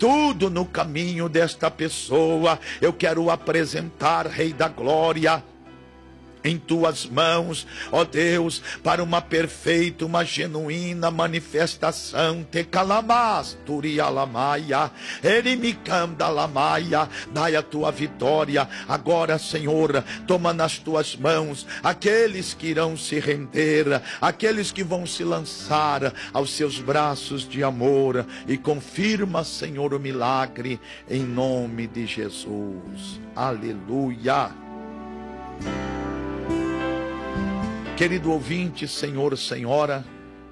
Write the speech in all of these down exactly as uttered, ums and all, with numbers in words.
tudo no caminho desta pessoa. Eu quero apresentar, Rei da Glória, em tuas mãos, ó Deus, para uma perfeita, uma genuína manifestação. Te calamas, turialamaia, erimicanda lamaia, dai a tua vitória. Agora, Senhor, toma nas tuas mãos aqueles que irão se render, aqueles que vão se lançar aos seus braços de amor, e confirma, Senhor, o milagre, em nome de Jesus. Aleluia. Querido ouvinte, senhor, senhora,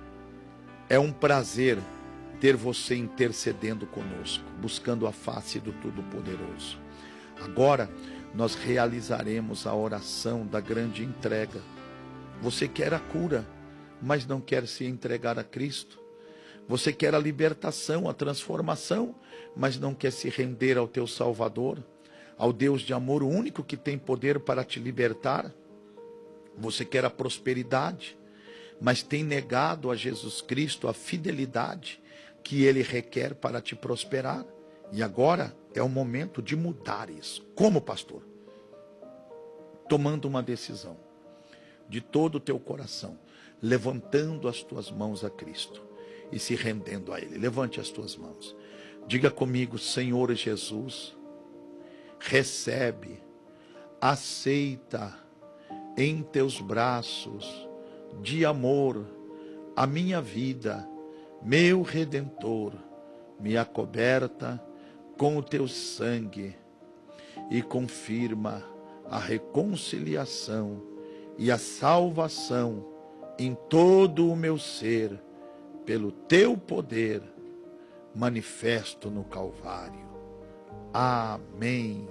é um prazer ter você intercedendo conosco, buscando a face do Todo-Poderoso. Agora nós realizaremos a oração da grande entrega. Você quer a cura, mas não quer se entregar a Cristo. Você quer a libertação, a transformação, mas não quer se render ao teu Salvador, ao Deus de amor, o único que tem poder para te libertar. Você quer a prosperidade, mas tem negado a Jesus Cristo a fidelidade que Ele requer para te prosperar. E agora é o momento de mudar isso. Como, pastor? Tomando uma decisão de todo o teu coração, levantando as tuas mãos a Cristo e se rendendo a Ele. Levante as tuas mãos. Diga comigo: Senhor Jesus, recebe, aceita em teus braços de amor a minha vida, meu Redentor, me acoberta com o teu sangue e confirma a reconciliação e a salvação em todo o meu ser, pelo teu poder manifesto no Calvário. Amém.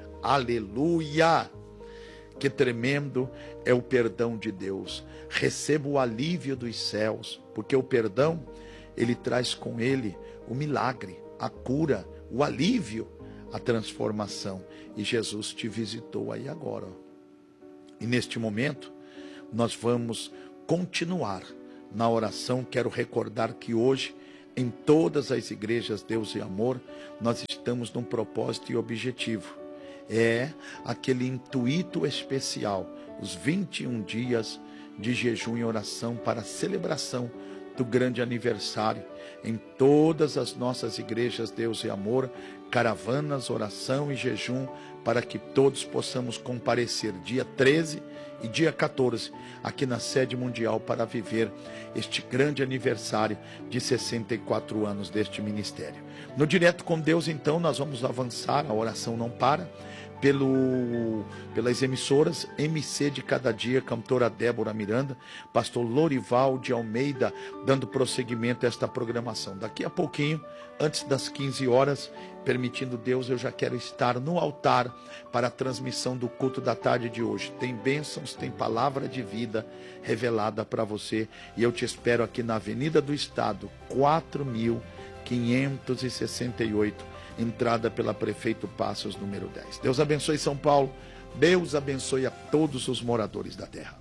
Aleluia. Que tremendo é o perdão de Deus. Receba o alívio dos céus, porque o perdão, ele traz com ele o milagre, a cura, o alívio, a transformação. E Jesus te visitou aí agora. E neste momento, nós vamos continuar na oração. Quero recordar que hoje, em todas as igrejas Deus e Amor, nós estamos num propósito e objetivo. É aquele intuito especial, os vinte e um dias de jejum e oração para a celebração do grande aniversário. Em todas as nossas igrejas Deus e Amor, caravanas, oração e jejum, para que todos possamos comparecer dia treze e dia quatorze, aqui na sede mundial, para viver este grande aniversário de sessenta e quatro anos deste ministério. No Direto com Deus, então, nós vamos avançar, a oração não para, pelo, pelas emissoras M C de Cada Dia, cantora Débora Miranda, pastor Lorival de Almeida, dando prosseguimento a esta programação. Daqui a pouquinho, antes das quinze horas, permitindo Deus, eu já quero estar no altar para a transmissão do culto da tarde de hoje. Tem bênçãos, tem palavra de vida revelada para você, e eu te espero aqui na Avenida do Estado, quatro mil quinhentos e sessenta e oito, entrada pela Prefeito Passos, número dez. Deus abençoe São Paulo, Deus abençoe a todos os moradores da terra.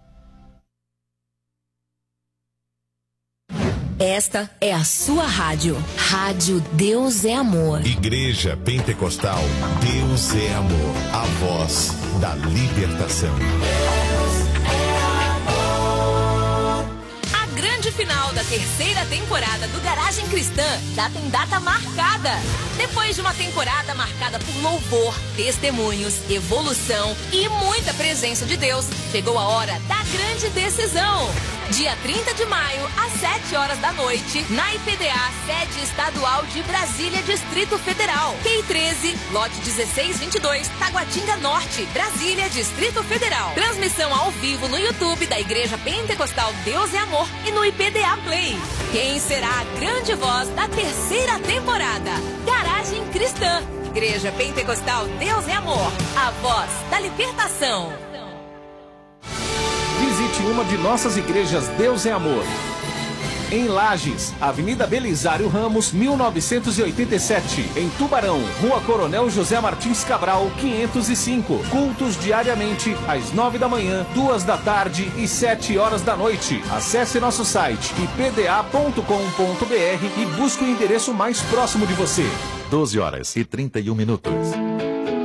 Esta é a sua rádio, Rádio Deus é Amor. Igreja Pentecostal, Deus é Amor, a voz da libertação. Final da terceira temporada do Garagem Cristã já tem data marcada. Depois de uma temporada marcada por louvor, testemunhos, evolução e muita presença de Deus, chegou a hora da grande decisão. Dia trinta de maio, às sete horas da noite, na I P D A, sede estadual de Brasília, Distrito Federal. Q treze, lote dezesseis vinte e dois, Taguatinga Norte, Brasília, Distrito Federal. Transmissão ao vivo no YouTube da Igreja Pentecostal Deus é Amor e no I P D A Play. Quem será a grande voz da terceira temporada? Garagem Cristã. Igreja Pentecostal Deus é Amor, a voz da libertação. Visite uma de nossas igrejas Deus é Amor. Em Lages, Avenida Belisário Ramos, mil novecentos e oitenta e sete. Em Tubarão, Rua Coronel José Martins Cabral, quinhentos e cinco. Cultos diariamente, às nove da manhã, duas da tarde e sete horas da noite. Acesse nosso site i p d a ponto com ponto b r e busque o endereço mais próximo de você. doze horas e trinta e um minutos.